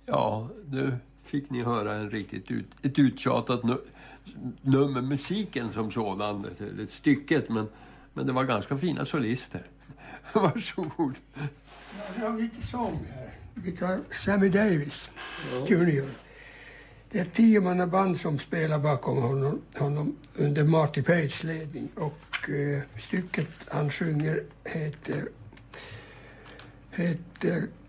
Ja, nu fick ni höra en riktigt ett uttjatat nummer, musiken som sådan, ett stycket, men det var ganska fina solister. Varsågod. Ja, vi har lite sång här. Vi tar Sammy Davis Junior. Det är ett 10-mannaband som spelar bakom honom under Marty Pages ledning. Och stycket han sjunger heter